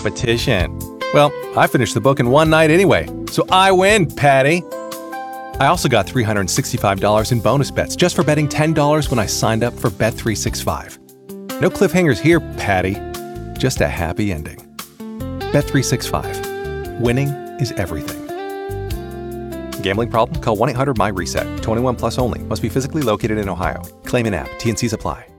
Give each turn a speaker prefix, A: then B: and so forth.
A: competition. Well, I finished the book in one night anyway, so I win, Patty. I also got $365 in bonus bets just for betting $10 when I signed up for Bet365. No cliffhangers here, Patty. Just a happy ending. Bet365. Winning is everything. Gambling problem? Call 1-800-MY-RESET. 21 plus only. Must be physically located in Ohio. Claim in app. T&Cs apply.